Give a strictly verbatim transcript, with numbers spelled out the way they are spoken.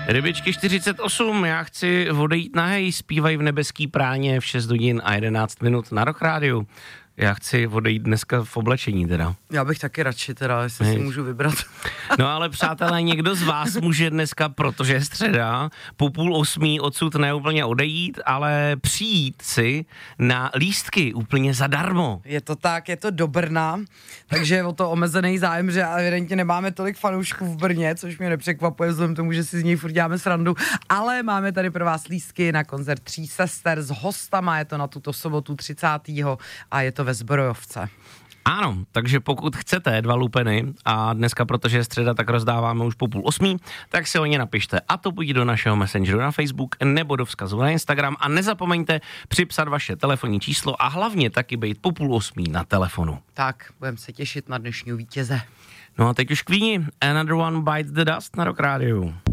Rybičky čtyřicet osm, já chci odejít nahej, zpívají v nebeský práně v šest hodin a jedenáct minut na Rock Rádiu. Já chci odejít dneska v oblečení teda. Já bych taky radši teda, jestli Hej. si můžu vybrat. No ale přátelé, někdo z vás může dneska, protože je středa, po půl osmí odsud neúplně odejít, ale přijít si na lístky úplně zadarmo. Je to tak, je to do Brna, takže je o to omezený zájem, že evidentně nemáme tolik fanoušků v Brně, což mě nepřekvapuje vzhledem tomu, že si z něj furt děláme srandu, ale máme tady pro vás lístky na koncert Tří sester s hostama, je to na tuto sobotu třicátého a je to ve Zbrojovce. Ano, takže pokud chcete dva lupeny a dneska, protože je středa, tak rozdáváme už po půl osmí, tak si o ně napište a to buď do našeho messengeru na Facebook nebo do vzkazu na Instagram a nezapomeňte připsat vaše telefonní číslo a hlavně taky být po půl osmí na telefonu. Tak, budeme se těšit na dnešního vítěze. No a teď už k víni. Another One Bites the Dust na Rock Rádiu.